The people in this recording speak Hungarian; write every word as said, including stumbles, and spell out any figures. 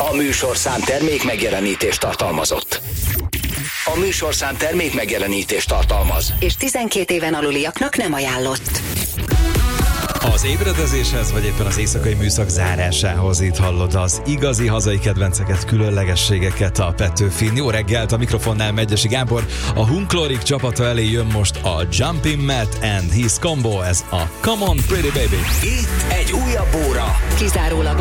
A műsorszám termék megjelenítést tartalmazott. A műsorszám termék megjelenítést tartalmaz. És tizenkét éven aluliaknak nem ajánlott. Az ébredezéshez, vagy éppen az éjszakai műszak zárásához itt hallod az igazi hazai kedvenceket, különlegességeket a Petőfin. Jó reggelt, a mikrofonnál Megyesi Gábor. A Hunklorik csapata elé jön most a Jumping Matt and His Combo, ez a Come On Pretty Baby. Itt egy újabb óra. Kizárólag